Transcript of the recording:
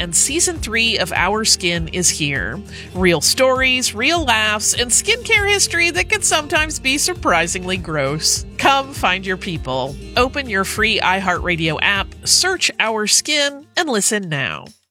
and Season 3 of Our Skin is here. Real stories, real laughs, and skincare history that can sometimes be surprisingly gross. Come find your people. Open your free iHeartRadio app, search Our Skin, and listen now.